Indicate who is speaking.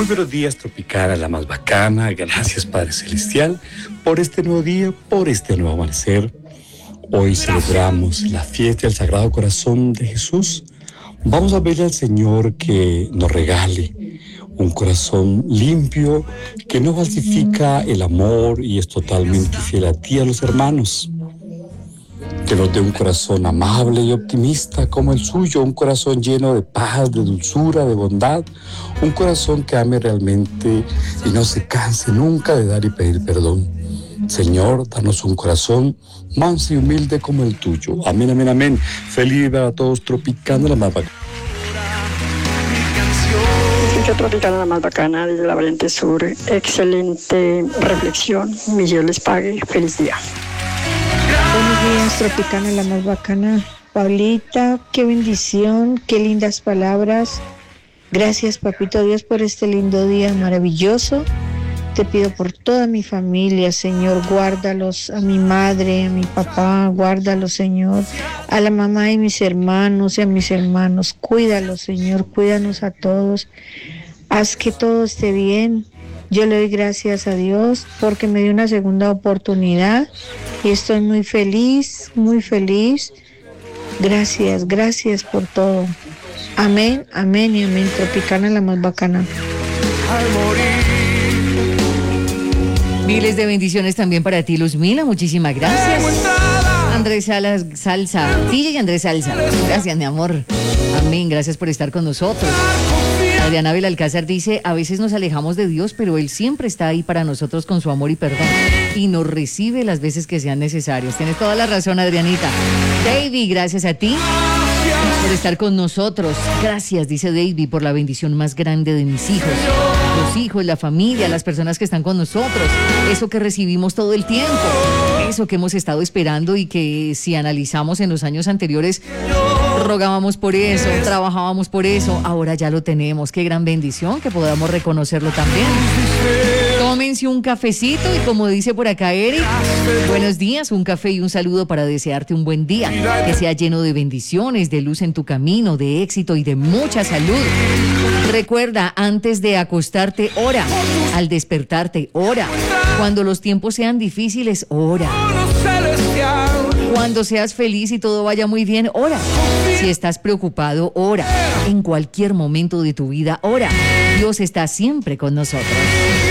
Speaker 1: buenos días, Tropicana, la más bacana. Gracias, Padre Celestial, por este nuevo día, por este nuevo amanecer. Hoy celebramos la fiesta del Sagrado Corazón de Jesús. Vamos a pedirle al Señor que nos regale un corazón limpio, que no falsifica el amor y es totalmente fiel a ti y a los hermanos. Que nos dé un corazón amable y optimista como el suyo, un corazón lleno de paz, de dulzura, de bondad, un corazón que ame realmente y no se canse nunca de dar y pedir perdón. Señor, danos un corazón manso y humilde como el tuyo. Amén, amén, amén. Feliz día a todos, Tropicana, la más bacana.
Speaker 2: Escucho Tropicana, la más bacana, desde la Variante Sur. Excelente reflexión. Mi Dios les pague. Feliz día.
Speaker 3: Buenos días, Tropicana, la más bacana. Paulita, qué bendición, qué lindas palabras. Gracias, Papito Dios, por este lindo día maravilloso. Te pido por toda mi familia, Señor, guárdalos, a mi madre, a mi papá, guárdalos, Señor, a la mamá de mis hermanos y a mis hermanos, cuídalos, Señor, cuídanos a todos, haz que todo esté bien. Yo le doy gracias a Dios porque me dio una segunda oportunidad y estoy muy feliz, muy feliz. Gracias, gracias por todo. Amén, amén y amén. Tropicana, la más bacana.
Speaker 4: Miles de bendiciones también para ti, Luzmila. Muchísimas gracias. Andrés Salsa, DJ Andrés Salsa. Gracias, mi amor. Amén, gracias por estar con nosotros. Adriana Belalcázar dice, a veces nos alejamos de Dios, pero Él siempre está ahí para nosotros con su amor y perdón. Y nos recibe las veces que sean necesarias. Tienes toda la razón, Adrianita. David, gracias a ti por estar con nosotros. Gracias, dice David, por la bendición más grande de mis hijos. Los hijos, la familia, las personas que están con nosotros. Eso que recibimos todo el tiempo. Eso que hemos estado esperando y que si analizamos en los años anteriores, rogábamos por eso, trabajábamos por eso, ahora ya lo tenemos. Qué gran bendición que podamos reconocerlo también. Tómense un cafecito y como dice por acá Eric, buenos días, un café y un saludo para desearte un buen día, que sea lleno de bendiciones, de luz en tu camino, de éxito y de mucha salud. Recuerda, antes de acostarte, ora. Al despertarte, ora. Cuando los tiempos sean difíciles, ora. Cuando seas feliz y todo vaya muy bien, ora. Si estás preocupado, ora. En cualquier momento de tu vida, ora. Dios está siempre con nosotros.